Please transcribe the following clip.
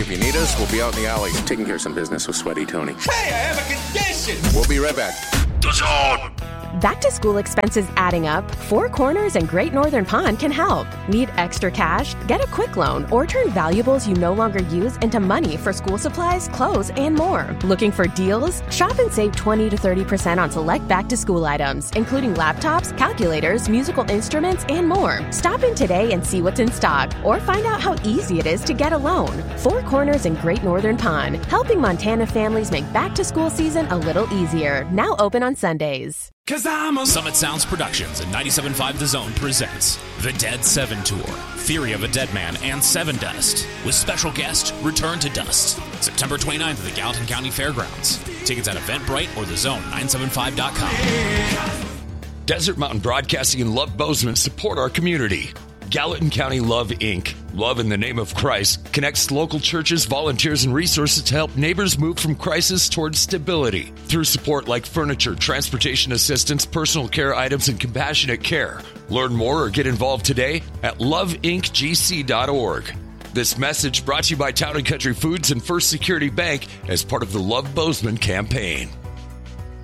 If you need us, we'll be out in the alley taking care of some business with Sweaty Tony. Hey, I have a condition! We'll be right back. The Zone! Back to school expenses adding up? Four Corners and Great Northern Pond can help. Need extra cash? Get a quick loan or turn valuables you no longer use into money for school supplies, clothes, and more. Looking for deals? Shop and save 20 to 30% on select back-to-school items, including laptops, calculators, musical instruments, and more. Stop in today and see what's in stock or find out how easy it is to get a loan. Four Corners and Great Northern Pond, helping Montana families make back-to-school season a little easier. Now open on Sundays. Summit Sounds Productions and 97.5 The Zone presents The Dead 7 Tour, Theory of a Dead Man and Seven Dust, with special guest Return to Dust, September 29th at the Gallatin County Fairgrounds. Tickets at Eventbrite or thezone975.com. Desert Mountain Broadcasting and Love Bozeman support our community. Gallatin County Love, Inc., Love in the Name of Christ, connects local churches, volunteers, and resources to help neighbors move from crisis towards stability through support like furniture, transportation assistance, personal care items, and compassionate care. Learn more or get involved today at loveincgc.org. This message brought to you by Town & Country Foods and First Security Bank as part of the Love Bozeman campaign.